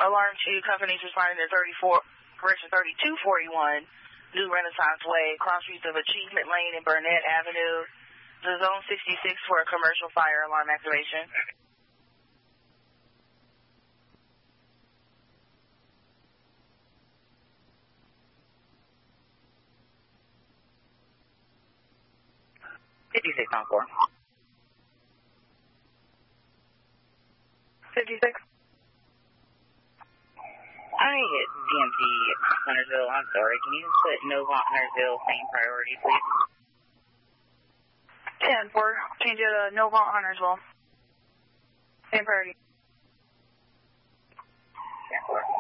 Alarm 2, companies responding to 3241 New Renaissance Way, crossroads of Achievement Lane and Burnett Avenue. The Zone 66 for a commercial fire alarm activation. On 4. 56. I hit DMV Huntersville. I'm sorry. Can you put Nova Huntersville same priority, please? 10-4. Change it to Nova Huntersville. Same priority. 10-4.